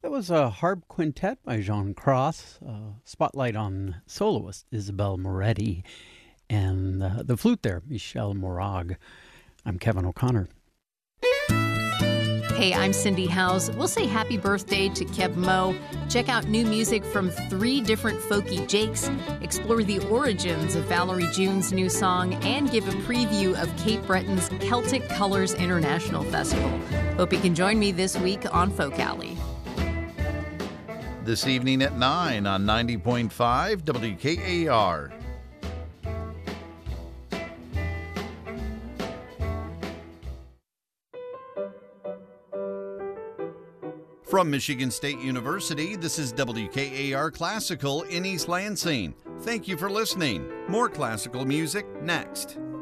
That was a harp quintet by Jean Cross, spotlight on soloist Isabel Moretti, and the flute there, Michel Morag. I'm Kevin O'Connor. Hey, I'm Cindy Howes. We'll say happy birthday to Keb Mo. Check out new music from 3 different folky Jakes, explore the origins of Valerie June's new song, and give a preview of Cape Breton's Celtic Colors International Festival. Hope you can join me this week on Folk Alley. This evening at 9 on 90.5 WKAR. From Michigan State University, this is WKAR Classical in East Lansing. Thank you for listening. More classical music next.